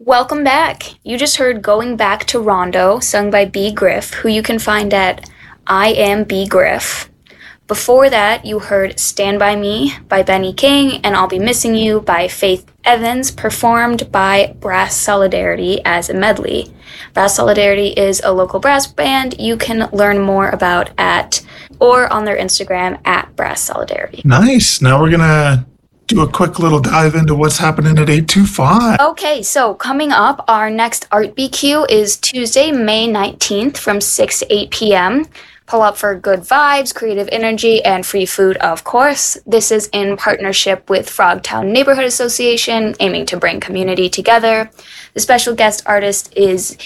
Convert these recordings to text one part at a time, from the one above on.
Welcome back. You just heard Going Back to Rondo, sung by B. Griff, who you can find at I Am B. Griff. Before that, you heard Stand By Me by Benny King and I'll Be Missing You by Faith Evans, performed by Brass Solidarity as a medley. Brass Solidarity is a local brass band you can learn more about at or on their Instagram at Brass Solidarity. Nice. Now we're going to do a quick little dive into what's happening at 825. Okay, so coming up, our next Art BQ is Tuesday, May 19th from 6 to 8 p.m. Pull up for good vibes, creative energy, and free food, of course. This is in partnership with Frogtown Neighborhood Association, aiming to bring community together. The special guest artist is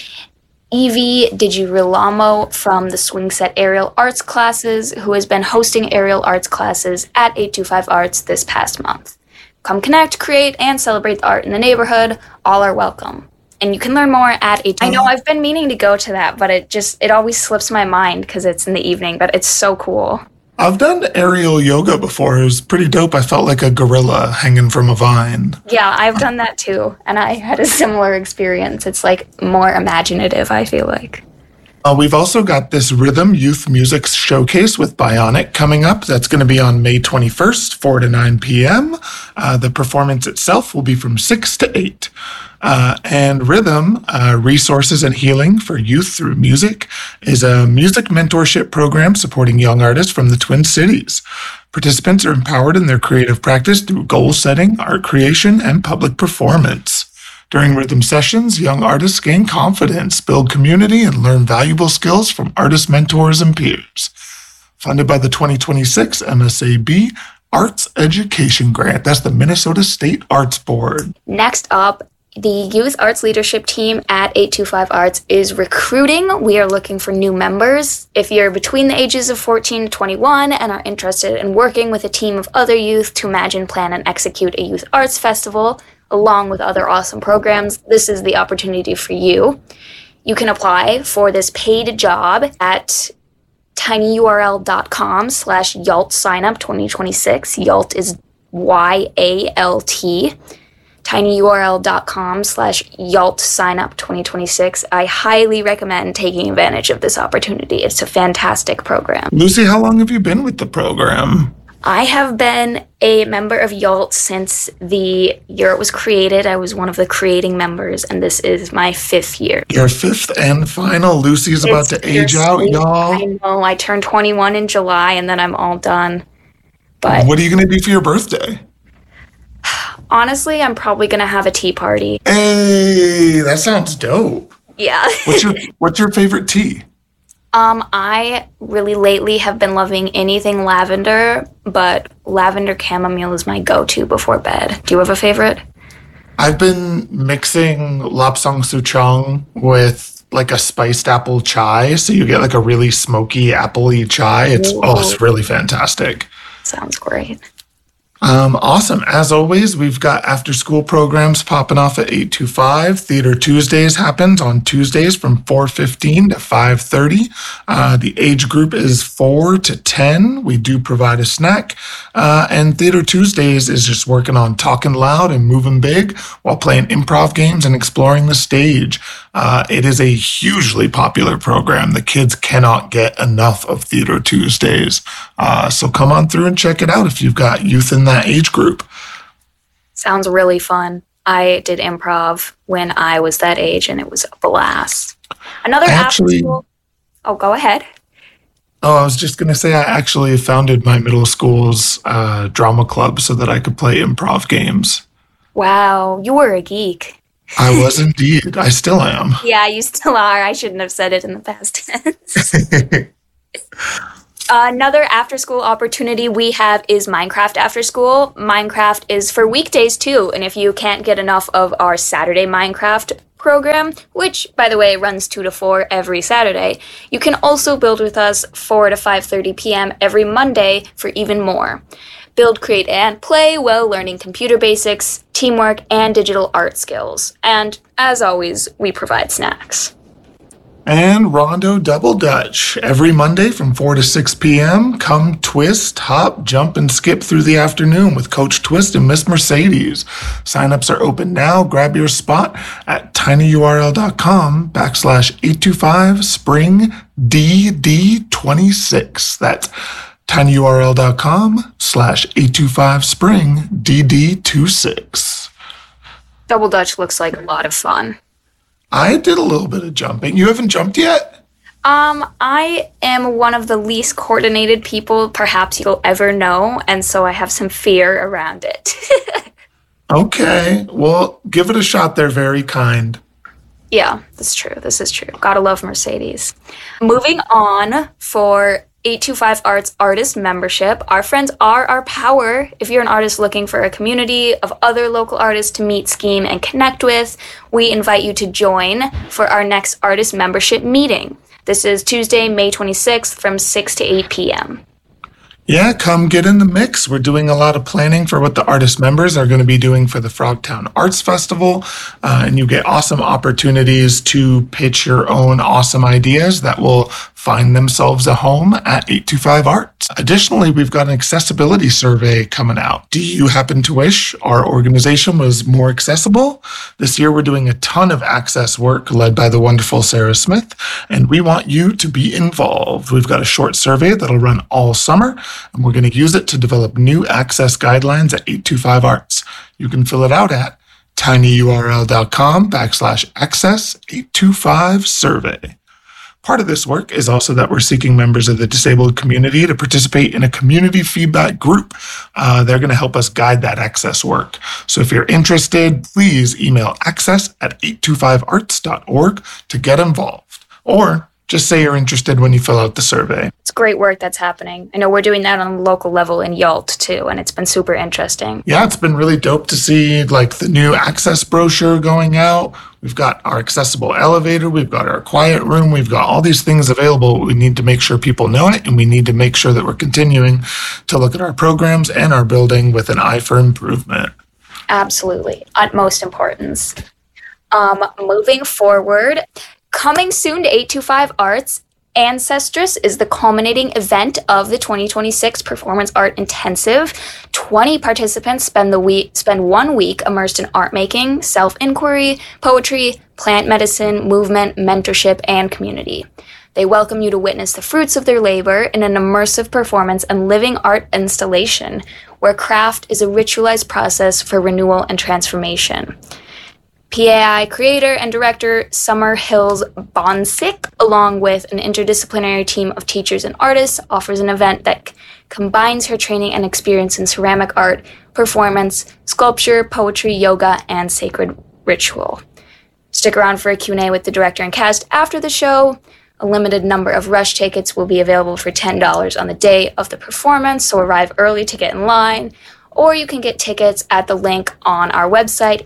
Evie DiGirolamo from the Swing Set Aerial Arts classes, who has been hosting aerial arts classes at 825 Arts this past month. Come connect, create, and celebrate the art in the neighborhood. All are welcome. And you can learn more at 825. I know I've been meaning to go to that, but it always slips my mind because it's in the evening, but it's so cool. I've done aerial yoga before. It was pretty dope. I felt like a gorilla hanging from a vine. Yeah, I've done that too, and I had a similar experience. It's like more imaginative, I feel like. We've also got this Rhythm Youth Music Showcase with Bionic coming up. That's going to be on May 21st, 4 to 9 p.m. The performance itself will be from 6 to 8. And Rhythm, Resources and Healing for Youth Through Music, is a music mentorship program supporting young artists from the Twin Cities. Participants are empowered in their creative practice through goal setting, art creation, and public performance. During Rhythm sessions, young artists gain confidence, build community, and learn valuable skills from artist mentors and peers. Funded by the 2026 MSAB Arts Education Grant. That's the Minnesota State Arts Board. Next up, the Youth Arts Leadership Team at 825 Arts is recruiting. We are looking for new members. If you're between the ages of 14 to 21 and are interested in working with a team of other youth to imagine, plan, and execute a youth arts festival, along with other awesome programs, this is the opportunity for you. You can apply for this paid job at tinyurl.com/YALT signup 2026. YALT is YALT. tinyurl.com/YALT signup 2026. I highly recommend taking advantage of this opportunity. It's a fantastic program. Lucy, how long have you been with the program? I have been a member of YALT since the year it was created. I was one of the creating members, and this is my 5th year. Your 5th and final. Lucy's about to age out, y'all. I know. I turned 21 in July, and then I'm all done. But what are you going to do for your birthday? Honestly, I'm probably going to have a tea party. Hey, that sounds dope. Yeah. What's your favorite tea? I really lately have been loving anything lavender, but lavender chamomile is my go-to before bed. Do you have a favorite? I've been mixing Lapsang Souchong with like a spiced apple chai, so you get like a really smoky appley chai. It's really fantastic. Sounds great. Awesome. As always, we've got after-school programs popping off at 825. Theater Tuesdays happens on Tuesdays from 4:15 to 5:30. The age group is 4 to 10. We do provide a snack. And Theater Tuesdays is just working on talking loud and moving big while playing improv games and exploring the stage. It is a hugely popular program. The kids cannot get enough of Theater Tuesdays. So come on through and check it out if you've got youth in that age group. Sounds really fun. I did improv when I was that age, and it was a blast. Oh, go ahead. Oh, I was just going to say I actually founded my middle school's drama club so that I could play improv games. Wow, you were a geek. I was indeed. I still am. Yeah, you still are. I shouldn't have said it in the past tense. Another after-school opportunity we have is Minecraft After School. Minecraft is for weekdays too, and if you can't get enough of our Saturday Minecraft program, which, by the way, runs 2 to 4 every Saturday, you can also build with us 4 to 5:30 p.m. every Monday for even more. Build, create, and play while learning computer basics, teamwork, and digital art skills. And, as always, we provide snacks. And Rondo Double Dutch. Every Monday from 4 to 6 p.m., come twist, hop, jump, and skip through the afternoon with Coach Twist and Miss Mercedes. Signups are open now. Grab your spot at tinyurl.com/825-SPRING-DD26. That's tinyurl.com/825-SPRING-DD26. Double Dutch looks like a lot of fun. I did a little bit of jumping. You haven't jumped yet? I am one of the least coordinated people perhaps you'll ever know, and so I have some fear around it. Okay, well, give it a shot. They're very kind. Yeah, that's true. This is true. Gotta love Mercedes. Moving on for 825 Arts Artist Membership. Our friends are our power. If you're an artist looking for a community of other local artists to meet, scheme, and connect with, we invite you to join for our next artist membership meeting. This is Tuesday, May 26th from 6 to 8 p.m. Yeah, come get in the mix. We're doing a lot of planning for what the artist members are going to be doing for the Frogtown Arts Festival, and you get awesome opportunities to pitch your own awesome ideas that will find themselves a home at 825 Arts. Additionally, we've got an accessibility survey coming out. Do you happen to wish our organization was more accessible? This year, we're doing a ton of access work led by the wonderful Sarah Smith, and we want you to be involved. We've got a short survey that'll run all summer, and we're going to use it to develop new access guidelines at 825 Arts. You can fill it out at tinyurl.com/access825survey. Part of this work is also that we're seeking members of the disabled community to participate in a community feedback group. They're going to help us guide that access work. So if you're interested, please email access@825arts.org to get involved. Or just say you're interested when you fill out the survey. It's great work that's happening. I know we're doing that on a local level in Yalt too, and it's been super interesting. Yeah, it's been really dope to see like the new access brochure going out. We've got our accessible elevator. We've got our quiet room. We've got all these things available. We need to make sure people know it, and we need to make sure that we're continuing to look at our programs and our building with an eye for improvement. Absolutely. Utmost importance. Moving forward, coming soon to 825 Arts, Ancestress is the culminating event of the 2026 Performance Art Intensive. 20 participants spend 1 week immersed in art making, self-inquiry, poetry, plant medicine, movement, mentorship, and community. They welcome you to witness the fruits of their labor in an immersive performance and living art installation, where craft is a ritualized process for renewal and transformation. PAI creator and director Summer Hills Bonsick, along with an interdisciplinary team of teachers and artists, offers an event that combines her training and experience in ceramic art, performance, sculpture, poetry, yoga, and sacred ritual. Stick around for a Q&A with the director and cast after the show. A limited number of rush tickets will be available for $10 on the day of the performance, so arrive early to get in line. Or you can get tickets at the link on our website,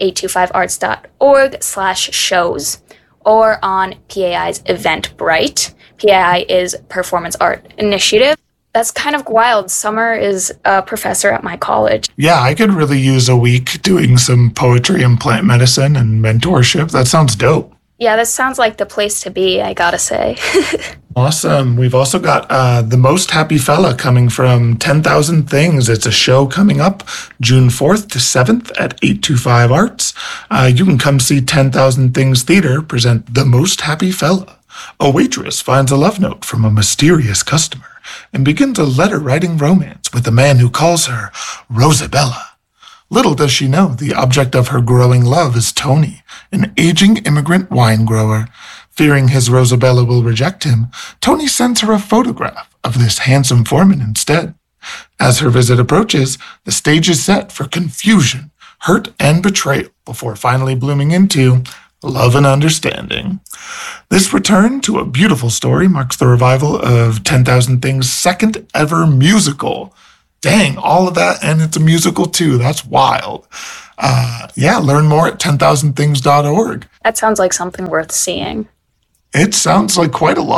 825arts.org/shows, or on PAI's Eventbrite. PAI is Performance Art Initiative. That's kind of wild. Summer is a professor at my college. Yeah, I could really use a week doing some poetry and plant medicine and mentorship. That sounds dope. Yeah, this sounds like the place to be, I gotta say. Awesome. We've also got The Most Happy Fella coming from 10,000 Things. It's a show coming up June 4th to 7th at 825 Arts. You can come see 10,000 Things Theater present The Most Happy Fella. A waitress finds a love note from a mysterious customer and begins a letter-writing romance with a man who calls her Rosabella. Little does she know the object of her growing love is Tony, an aging immigrant wine grower. Fearing his Rosabella will reject him, Tony sends her a photograph of this handsome foreman instead. As her visit approaches, the stage is set for confusion, hurt, and betrayal before finally blooming into love and understanding. This return to a beautiful story marks the revival of 10,000 Things' second ever musical. Dang, all of that, and it's a musical too. That's wild. Learn more at 10,000things.org. That sounds like something worth seeing. It sounds like quite a lot.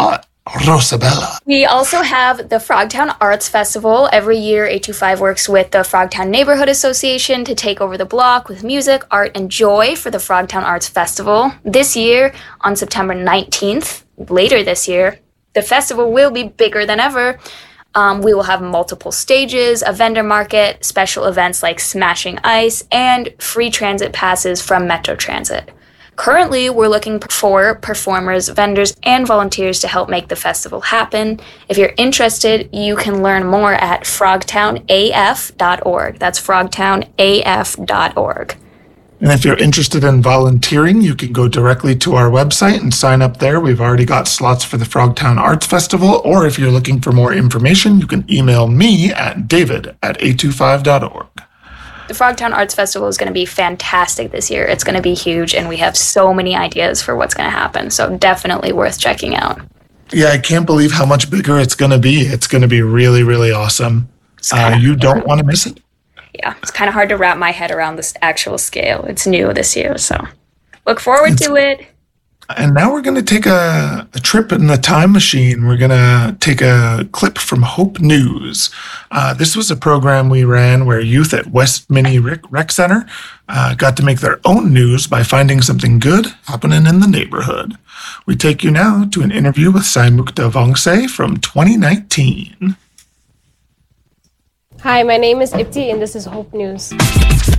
Rosabella. We also have the Frogtown Arts Festival. Every year, 825 works with the Frogtown Neighborhood Association to take over the block with music, art, and joy for the Frogtown Arts Festival. This year, on September 19th, later this year, the festival will be bigger than ever. We will have multiple stages, a vendor market, special events like Smashing Ice, and free transit passes from Metro Transit. Currently, we're looking for performers, vendors, and volunteers to help make the festival happen. If you're interested, you can learn more at frogtownaf.org. That's frogtownaf.org. And if you're interested in volunteering, you can go directly to our website and sign up there. We've already got slots for the Frogtown Arts Festival. Or if you're looking for more information, you can email me at david@825.org. The Frogtown Arts Festival is going to be fantastic this year. It's going to be huge, and we have so many ideas for what's going to happen. So definitely worth checking out. Yeah, I can't believe how much bigger it's going to be. It's going to be really, really awesome. You don't want to miss it. Yeah, it's kind of hard to wrap my head around this actual scale. It's new this year, so look forward to it. And now we're going to take a trip in the time machine. We're going to take a clip from Hope News. This was a program we ran where youth at West Mini Rec Center got to make their own news by finding something good happening in the neighborhood. We take you now to an interview with Saimukta Vongse from 2019. Hi, my name is Ipti and this is Hope News.